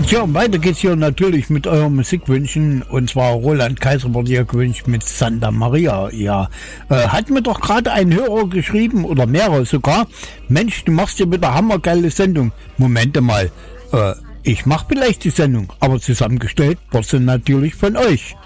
Ja, weiter geht's hier natürlich mit euren Musikwünschen. Und zwar Roland Kaiser wurde hier gewünscht mit Santa Maria. Ja, hat mir doch gerade ein Hörer geschrieben, oder mehrere sogar. Mensch, du machst ja wieder hammergeile Sendung. Momente mal, ich mache vielleicht die Sendung, aber zusammengestellt wird sie natürlich von euch.